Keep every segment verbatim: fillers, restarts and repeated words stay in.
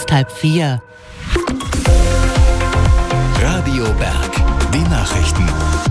ist halb vier. Radio Berg, die Nachrichten.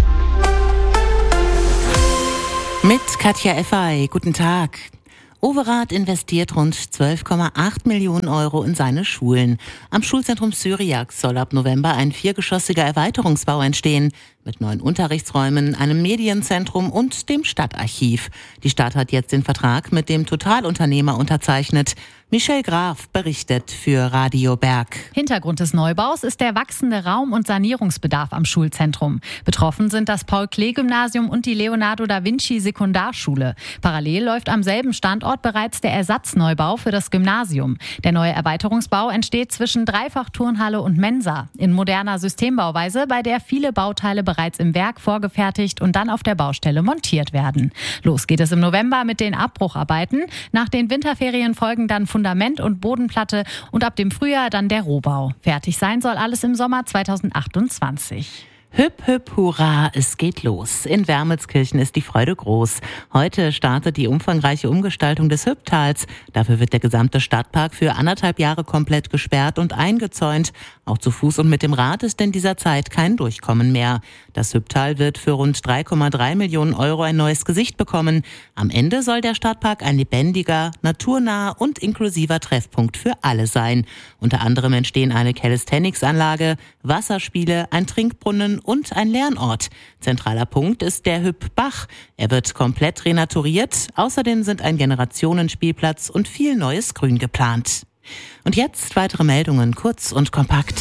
Mit Katja Effay, guten Tag. Overath investiert rund zwölf Komma acht Millionen Euro in seine Schulen. Am Schulzentrum Syriax soll ab November ein viergeschossiger Erweiterungsbau entstehen, mit neuen Unterrichtsräumen, einem Medienzentrum und dem Stadtarchiv. Die Stadt hat jetzt den Vertrag mit dem Totalunternehmer unterzeichnet. Michelle Graf berichtet für Radio Berg. Hintergrund des Neubaus ist der wachsende Raum- und Sanierungsbedarf am Schulzentrum. Betroffen sind das Paul-Klee-Gymnasium und die Leonardo-da-Vinci-Sekundarschule. Parallel läuft am selben Standort bereits der Ersatzneubau für das Gymnasium. Der neue Erweiterungsbau entsteht zwischen Dreifachturnhalle und Mensa in moderner Systembauweise, bei der viele Bauteile bereits im Werk vorgefertigt und dann auf der Baustelle montiert werden. Los geht es im November mit den Abbrucharbeiten. Nach den Winterferien folgen dann Fundament und Bodenplatte und ab dem Frühjahr dann der Rohbau. Fertig sein soll alles im Sommer zweitausendachtundzwanzig. Hüpp, hüpp, hurra, es geht los. In Wermelskirchen ist die Freude groß. Heute startet die umfangreiche Umgestaltung des Hüpptals. Dafür wird der gesamte Stadtpark für anderthalb Jahre komplett gesperrt und eingezäunt. Auch zu Fuß und mit dem Rad ist in dieser Zeit kein Durchkommen mehr. Das Hüpptal wird für rund drei Komma drei Millionen Euro ein neues Gesicht bekommen. Am Ende soll der Stadtpark ein lebendiger, naturnaher und inklusiver Treffpunkt für alle sein. Unter anderem entstehen eine Calisthenics-Anlage, Wasserspiele, ein Trinkbrunnen und ein Lernort. Zentraler Punkt ist der Hüppbach. Er wird komplett renaturiert. Außerdem sind ein Generationenspielplatz und viel neues Grün geplant. Und jetzt weitere Meldungen, kurz und kompakt.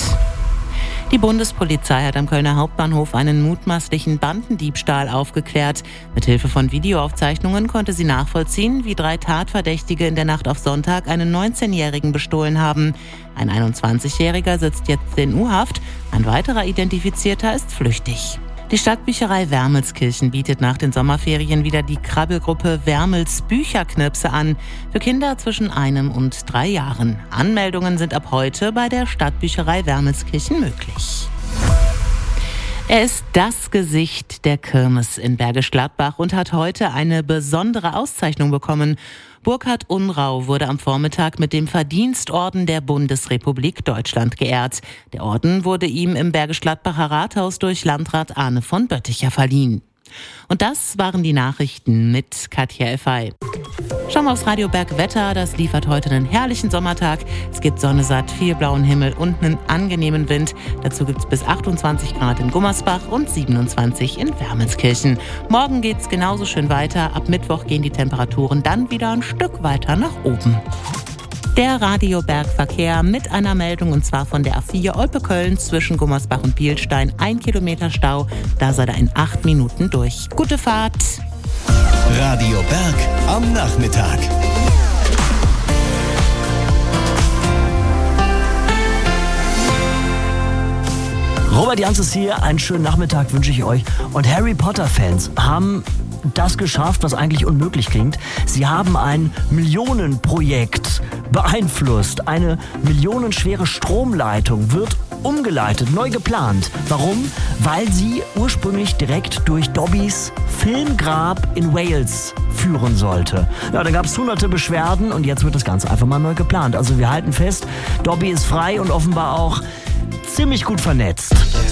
Die Bundespolizei hat am Kölner Hauptbahnhof einen mutmaßlichen Bandendiebstahl aufgeklärt. Mithilfe von Videoaufzeichnungen konnte sie nachvollziehen, wie drei Tatverdächtige in der Nacht auf Sonntag einen neunzehnjährigen bestohlen haben. Ein einundzwanzigjähriger sitzt jetzt in U-Haft, ein weiterer Identifizierter ist flüchtig. Die Stadtbücherei Wermelskirchen bietet nach den Sommerferien wieder die Krabbelgruppe Wermels Bücherknirpse an, für Kinder zwischen einem und drei Jahren. Anmeldungen sind ab heute bei der Stadtbücherei Wermelskirchen möglich. Er ist das Gesicht der Kirmes in Bergisch Gladbach und hat heute eine besondere Auszeichnung bekommen. Burkhard Unrau wurde am Vormittag mit dem Verdienstorden der Bundesrepublik Deutschland geehrt. Der Orden wurde ihm im Bergisch Gladbacher Rathaus durch Landrat Arne von Bötticher verliehen. Und das waren die Nachrichten mit Katja Effay. Schauen wir aufs Radio Berg Wetter. Das liefert heute einen herrlichen Sommertag. Es gibt Sonne satt, viel blauen Himmel und einen angenehmen Wind. Dazu gibt es bis achtundzwanzig Grad in Gummersbach und siebenundzwanzig in Wermelskirchen. Morgen geht's genauso schön weiter. Ab Mittwoch gehen die Temperaturen dann wieder ein Stück weiter nach oben. Der Radiobergverkehr mit einer Meldung, und zwar von der A vier Olpe-Köln zwischen Gummersbach und Bielstein. Ein Kilometer Stau, da seid ihr in acht Minuten durch. Gute Fahrt! Radio Berg am Nachmittag. Robert Janz hier, einen schönen Nachmittag wünsche ich euch. Und Harry Potter-Fans haben das geschafft, was eigentlich unmöglich klingt. Sie haben ein Millionenprojekt beeinflusst. Eine millionenschwere Stromleitung wird umgeleitet, neu geplant. Warum? Weil sie ursprünglich direkt durch Dobbys Filmgrab in Wales führen sollte. Ja, da gab es hunderte Beschwerden und jetzt wird das Ganze einfach mal neu geplant. Also wir halten fest, Dobby ist frei und offenbar auch ziemlich gut vernetzt.